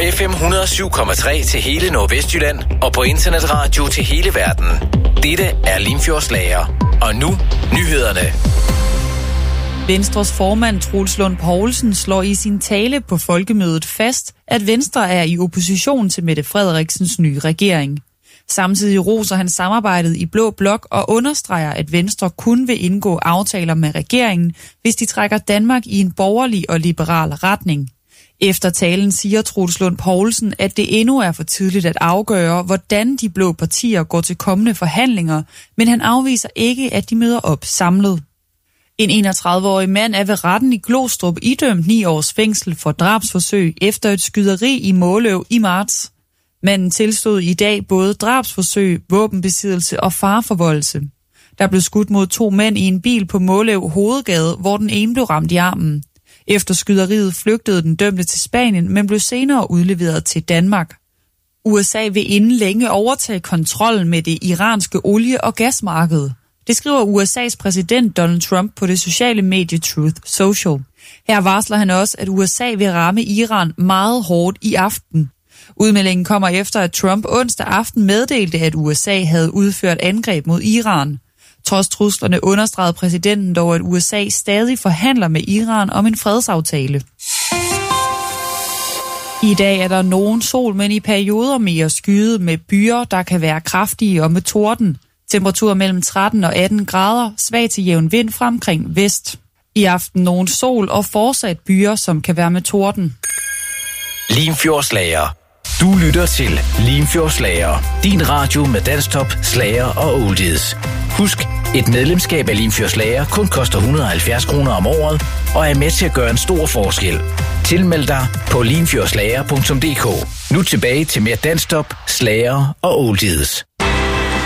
FM 107,3 til hele Nordvestjylland og på internetradio til hele verden. Dette er Limfjordslager. Og nu nyhederne. Venstres formand Troels Lund Poulsen slår i sin tale på folkemødet fast, at Venstre er i opposition til Mette Frederiksens nye regering. Samtidig roser han samarbejdet i Blå Blok og understreger, at Venstre kun vil indgå aftaler med regeringen, hvis de trækker Danmark i en borgerlig og liberal retning. Efter talen siger Troels Lund Poulsen, at det endnu er for tidligt at afgøre, hvordan de blå partier går til kommende forhandlinger, men han afviser ikke, at de møder op samlet. En 31-årig mand er ved retten i Glostrup idømt 9 års fængsel for drabsforsøg efter et skyderi i Måløv i marts. Manden tilstod i dag både drabsforsøg, våbenbesiddelse og fareforvoldelse. Der blev skudt mod 2 mænd i en bil på Måløv Hovedgade, hvor den ene blev ramt i armen. Efter skyderiet flygtede den dømte til Spanien, men blev senere udleveret til Danmark. USA vil inden længe overtage kontrollen med det iranske olie- og gasmarked. Det skriver USA's præsident Donald Trump på det sociale medie Truth Social. Her varsler han også, at USA vil ramme Iran meget hårdt i aften. Udmeldingen kommer efter, at Trump onsdag aften meddelte, at USA havde udført angreb mod Iran. Trods truslerne understregede præsidenten dog, at USA stadig forhandler med Iran om en fredsaftale. I dag er der nogen sol, men i perioder mere skyet med byer, der kan være kraftige og med torden. Temperatur mellem 13 og 18 grader, svag til jævn vind fra omkring vest. I aften nogen sol og fortsat byer, som kan være med torden. Limfjordslager. Du lytter til Limfjordslager. Din radio med dansktop, slager og oldies. Husk, et medlemskab af Limfjordslager kun koster 170 kroner om året og er med til at gøre en stor forskel. Tilmeld dig på limfjordslager.dk. Nu tilbage til mere dansktop, slager og oldies.